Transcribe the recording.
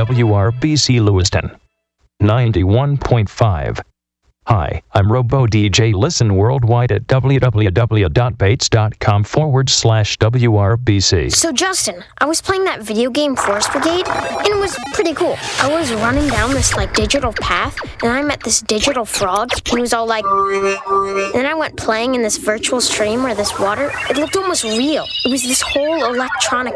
WRBC Lewiston 91.5. Hi, I'm Robo DJ. Listen worldwide at www.bates.com/WRBC. So Justin, I was playing that video game Forest Brigade, and it was pretty cool. I was running down this digital path, and I met this digital frog. He was all like... Then I went playing in this virtual stream where this water, it looked almost real. It was this whole electronic